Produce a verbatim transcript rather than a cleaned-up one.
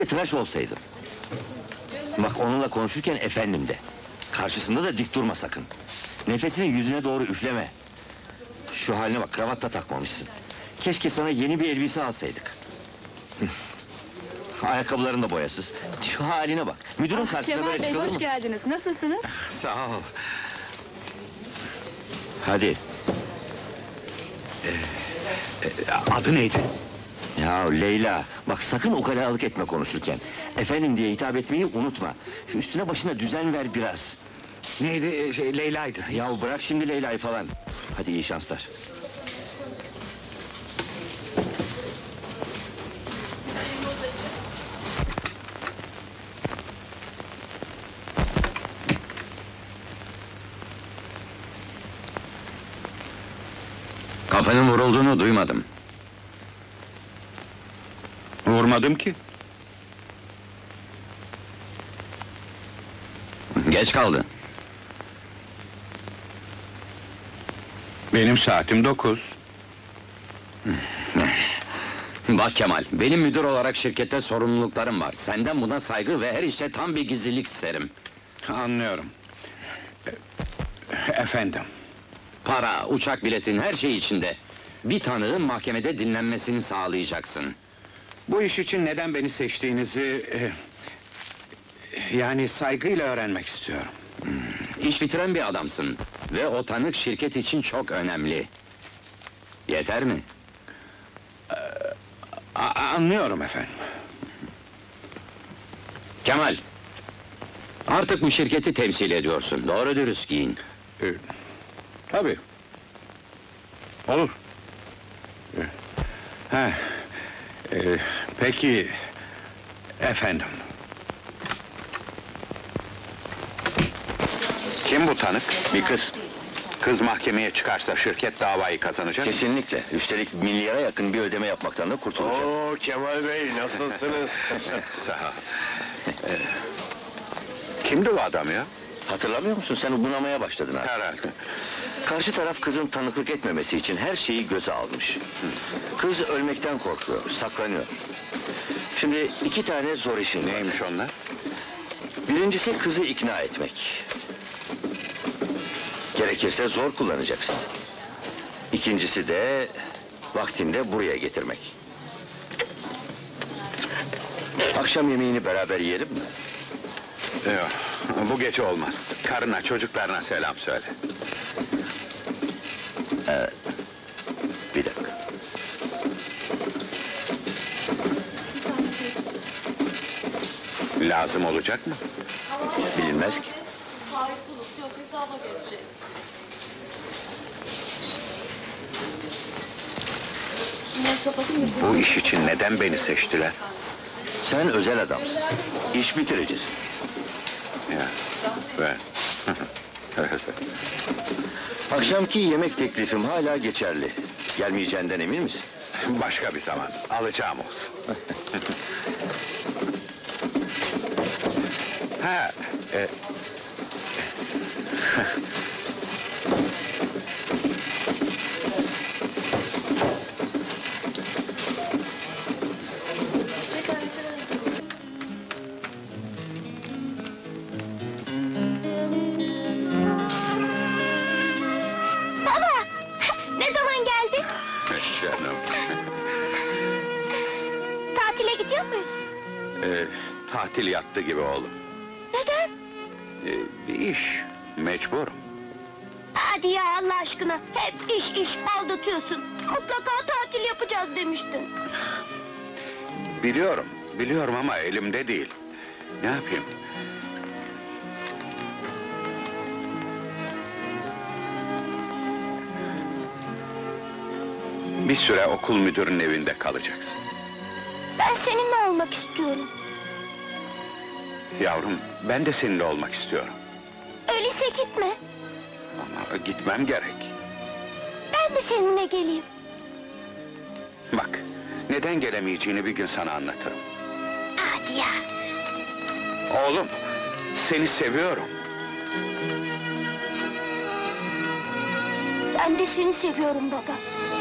Tıraş olsaydın. Bak onunla konuşurken efendim de. Karşısında da dik durma sakın. Nefesini yüzüne doğru üfleme. Şu haline bak, kravat da takmamışsın. Keşke sana yeni bir elbise alsaydık. Ayakkabıların da boyasız. Şu haline bak. Müdürün karşısına Kemal böyle Bey, çıkılır hoş mı? geldiniz. Nasılsınız? Sağ ol. Hadi. Ee, adı neydi? Ya Leyla, bak sakın ukalalık etme konuşurken. Efendim diye hitap etmeyi unutma. Şu üstüne başına düzen ver biraz. Neydi? Ee, Şey, Leyla'ydı. Ya bırak şimdi Leyla'yı falan. Hadi iyi şanslar. Kapının vurulduğunu duymadım. Vurmadım ki. Geç kaldın. Benim saatim dokuz. Bak Kemal, benim müdür olarak şirkette sorumluluklarım var. Senden buna saygı ve her işte tam bir gizlilik isterim. Anlıyorum. Ee, Efendim. Para, uçak biletin, her şey içinde. Bir tanığın mahkemede dinlenmesini sağlayacaksın. Bu iş için neden beni seçtiğinizi... e, yani saygıyla öğrenmek istiyorum. İş bitiren bir adamsın. Ve o tanık şirket için çok önemli. Yeter mi? A- anlıyorum efendim. Kemal! Artık bu şirketi temsil ediyorsun. Doğru dürüst giyin. Ee, tabii. Olur. Ee, ha, e, peki... Efendim. Kim bu tanık? Bir kız. Kız mahkemeye çıkarsa şirket davayı kazanacak. Kesinlikle. Üstelik milyara yakın bir ödeme yapmaktan da kurtulacak. Oo Kemal Bey, nasılsınız? Sağ ol. Ee, kimdi bu adam ya? Hatırlamıyor musun? Sen bunamaya başladın artık. Herhalde. Karşı taraf kızın tanıklık etmemesi için her şeyi göze almış. Kız ölmekten korkuyor, saklanıyor. Şimdi iki tane zor işin var. Neymiş onlar? Birincisi kızı ikna etmek. Gerekirse zor kullanacaksın. İkincisi de vaktinde buraya getirmek. Akşam yemeğini beraber yiyelim mi? Yok, bu gece olmaz. Karına, çocuklarına selam söyle. Bir dakika. Lazım olacak mı? Bilinmez ki. Faik Bulut yok hesaba gelecek. Şunları kapatayım mı? Bu iş için neden beni seçtiler? Sen özel adamsın. İş bitiricisin. Ya, ben... Evet. Akşamki yemek teklifim hala geçerli. Gelmeyeceğinden emin misin? Başka bir zaman, alacağım olsun. Ha, e... Baba! Ne zaman geldin? Canım, Tatile gidiyor muyuz? e, tatil yattı gibi oğlum. Neden? E, bir iş, mecburum. Hadi ya Allah aşkına, hep iş iş aldatıyorsun. Mutlaka tatil yapacağız demiştin. Biliyorum, biliyorum ama elimde değil. Ne yapayım? Bir süre okul müdürünün evinde kalacaksın. Ben seninle olmak istiyorum. Yavrum, ben de seninle olmak istiyorum. Öyleyse gitme. Ama gitmem gerek. Ben de seninle geleyim. Bak, neden gelemeyeceğini bir gün sana anlatırım. Hadi ya. Oğlum, seni seviyorum. Ben de seni seviyorum baba.